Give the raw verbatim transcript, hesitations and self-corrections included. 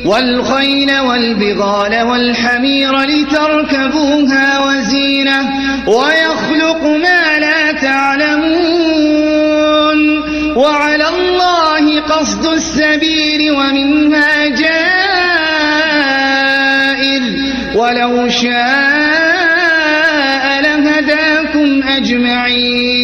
والخيل والبغال والحمير لتركبوها وزينة ويخلق ما لا تعلمون وعلى الله قصد السبيل ومنها جائر ولو شاء لهداكم أجمعين.